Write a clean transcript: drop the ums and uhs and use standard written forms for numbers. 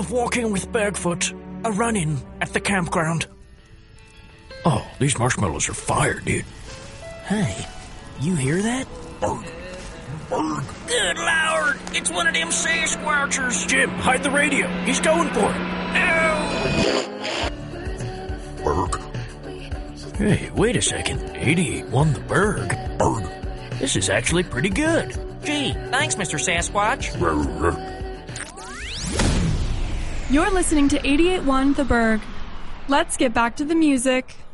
of walking with Bergfoot, a run-in at the campground. Oh, these marshmallows are fire, dude. Hey, you hear that? Berg. Berg. Good Lord, it's one of them Sasquatchers. Jim, hide the radio. He's going for it. Ow! Berg. Hey, wait a second. 88 won the Berg. Berg. This is actually pretty good. Gee, thanks, Mr. Sasquatch. You're listening to 88.1 The Berg. Let's get back to the music.